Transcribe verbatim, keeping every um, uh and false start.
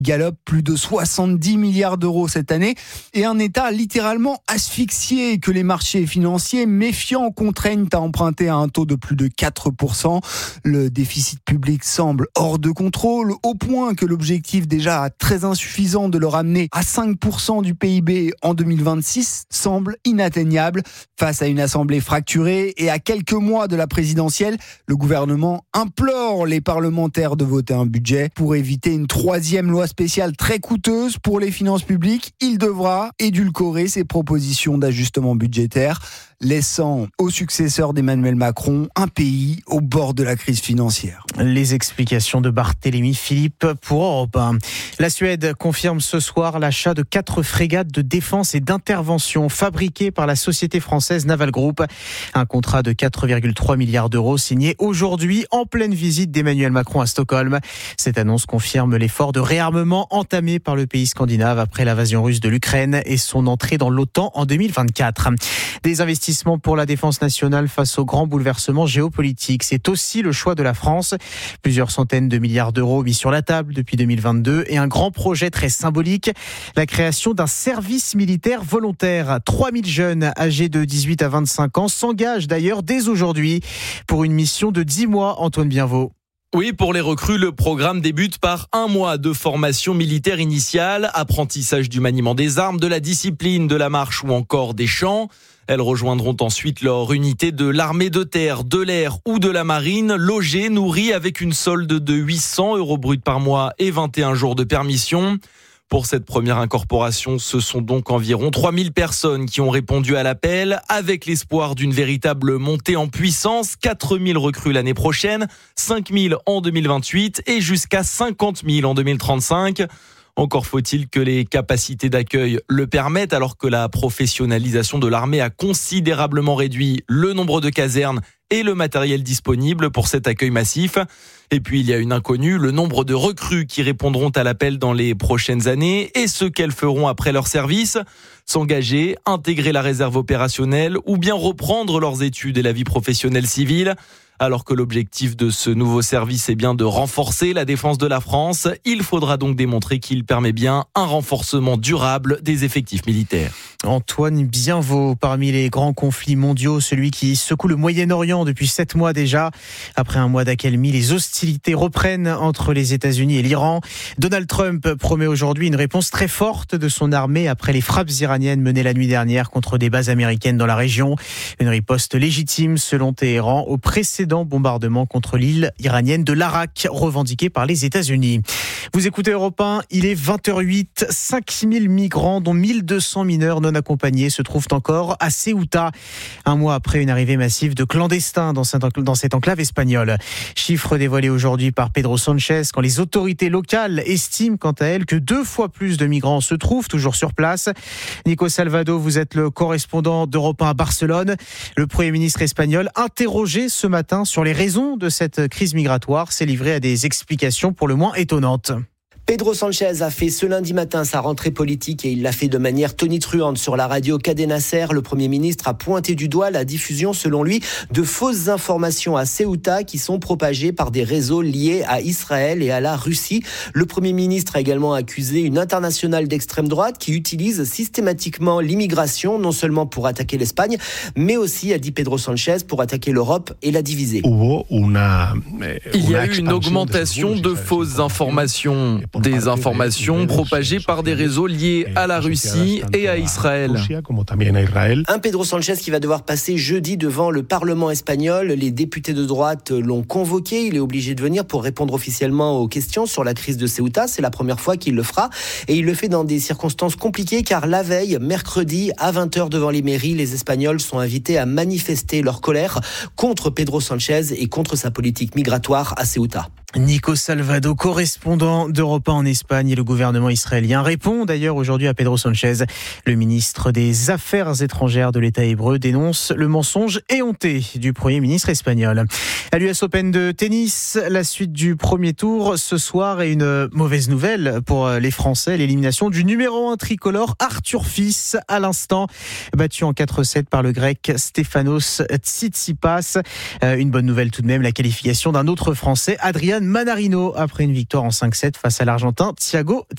galope plus de soixante-dix milliards d'euros cette année et un État littéralement asphyxié que les marchés financiers méfiants contraignent à emprunter à un taux de plus de quatre pour cent. Le déficit public semble hors de contrôle, au point que l'objectif déjà très insuffisant de le ramener à cinq pour cent du P I B en deux mille vingt-six semble inatteignable. Face à une assemblée fracturée et à quelques mois de la présidentielle, le gouvernement implore les parlementaires de voter un budget. Pour éviter une troisième loi spéciale très coûteuse pour les finances publiques, il devra édulcorer ses propositions d'ajustement budgétaire, laissant au successeur d'Emmanuel Macron un pays au bord de la crise financière. Les explications de Barthélémy Philippe pour Europe un. La Suède confirme ce soir l'achat de quatre frégates de défense et d'intervention fabriquées par la société française Naval Group. Un contrat de quatre virgule trois milliards d'euros signé aujourd'hui en pleine visite d'Emmanuel Macron à Stockholm. Cette annonce confirme l'effort de réarmement entamé par le pays scandinave après l'invasion russe de l'Ukraine et son entrée dans l'OTAN en deux mille vingt-quatre. Des investissements pour la défense nationale face aux grands bouleversements géopolitiques. C'est aussi le choix de la France. Plusieurs centaines de milliards d'euros mis sur la table depuis deux mille vingt-deux et un grand projet très symbolique, la création d'un service militaire volontaire. trois mille jeunes âgés de dix-huit à vingt-cinq ans s'engagent d'ailleurs dès aujourd'hui pour une mission de dix mois, Antoine Bienvaux. Oui, pour les recrues, le programme débute par un mois de formation militaire initiale, apprentissage du maniement des armes, de la discipline, de la marche ou encore des chants. Elles rejoindront ensuite leur unité de l'armée de terre, de l'air ou de la marine, logées, nourries avec une solde de huit cents euros bruts par mois et vingt et un jours de permission. Pour cette première incorporation, ce sont donc environ trois mille personnes qui ont répondu à l'appel, avec l'espoir d'une véritable montée en puissance. quatre mille recrues l'année prochaine, cinq mille en deux mille vingt-huit et jusqu'à cinquante mille en deux mille trente-cinq. Encore faut-il que les capacités d'accueil le permettent, alors que la professionnalisation de l'armée a considérablement réduit le nombre de casernes et le matériel disponible pour cet accueil massif. Et puis il y a une inconnue, le nombre de recrues qui répondront à l'appel dans les prochaines années et ce qu'elles feront après leur service. S'engager, intégrer la réserve opérationnelle ou bien reprendre leurs études et la vie professionnelle civile. Alors que l'objectif de ce nouveau service est bien de renforcer la défense de la France, il faudra donc démontrer qu'il permet bien un renforcement durable des effectifs militaires. Antoine Bienvaux, parmi les grands conflits mondiaux, celui qui secoue le Moyen-Orient depuis sept mois déjà. Après un mois d'accalmie, les hostilités reprennent entre les États-Unis et l'Iran. Donald Trump promet aujourd'hui une réponse très forte de son armée après les frappes iraniennes menées la nuit dernière contre des bases américaines dans la région. Une riposte légitime selon Téhéran au précédent bombardement contre l'île iranienne de l'Arak, revendiqué par les États-Unis. Vous écoutez Europe un, il est vingt heures huit. cinq mille migrants, dont mille deux cents mineurs non accompagnés, se trouvent encore à Ceuta, un mois après une arrivée massive de clandestins dans cette, dans cette enclave espagnole. Chiffre dévoilé aujourd'hui par Pedro Sánchez, quand les autorités locales estiment quant à elles que deux fois plus de migrants se trouvent toujours sur place. Nico Salvado, vous êtes le correspondant d'Europe un à Barcelone. Le Premier ministre espagnol, interrogé ce matin sur les raisons de cette crise migratoire, s'est livré à des explications pour le moins étonnantes. Pedro Sánchez a fait ce lundi matin sa rentrée politique et il l'a fait de manière tonitruante sur la radio Cadena Ser. Le Premier ministre a pointé du doigt la diffusion, selon lui, de fausses informations à Ceuta qui sont propagées par des réseaux liés à Israël et à la Russie. Le Premier ministre a également accusé une internationale d'extrême droite qui utilise systématiquement l'immigration, non seulement pour attaquer l'Espagne, mais aussi, a dit Pedro Sánchez, pour attaquer l'Europe et la diviser. Il y a eu une augmentation de fausses informations. Des informations propagées par des réseaux liés à la Russie et à Israël. Un Pedro Sánchez qui va devoir passer jeudi devant le Parlement espagnol. Les députés de droite l'ont convoqué. Il est obligé de venir pour répondre officiellement aux questions sur la crise de Ceuta. C'est la première fois qu'il le fera. Et il le fait dans des circonstances compliquées car la veille, mercredi, à vingt heures devant les mairies, les Espagnols sont invités à manifester leur colère contre Pedro Sánchez et contre sa politique migratoire à Ceuta. Nico Salvado, correspondant d'Europe un en Espagne, et le gouvernement israélien répond d'ailleurs aujourd'hui à Pedro Sánchez. Le ministre des Affaires étrangères de l'État hébreu dénonce le mensonge éhonté du Premier ministre espagnol. À l'U S Open de tennis, la suite du premier tour ce soir et une mauvaise nouvelle pour les Français, l'élimination du numéro un tricolore Arthur Fils à l'instant, battu en quatre sept par le grec Stefanos Tsitsipas. Une bonne nouvelle tout de même, la qualification d'un autre Français, Adrian Manarino, après une victoire en cinq sept face à l'Argentin Thiago